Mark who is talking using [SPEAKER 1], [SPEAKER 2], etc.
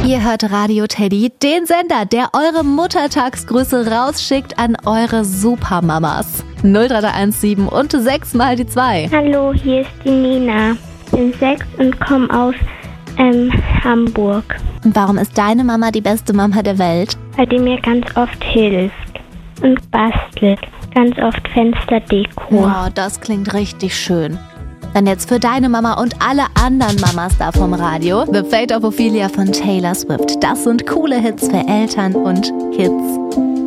[SPEAKER 1] Ihr hört Radio Teddy, den Sender, der eure Muttertagsgrüße rausschickt an eure Supermamas. 0317 und 6 mal die 2.
[SPEAKER 2] Hallo, hier ist die Nina. Ich bin 6 und komme aus Hamburg.
[SPEAKER 1] Und warum ist deine Mama die beste Mama der Welt?
[SPEAKER 2] Weil die mir ganz oft hilft und bastelt. Ganz oft Fensterdeko.
[SPEAKER 1] Wow, das klingt richtig schön. Dann jetzt für deine Mama und alle anderen Mamas da vom Radio. The Fate of Ophelia von Taylor Swift. Das sind coole Hits für Eltern und Kids.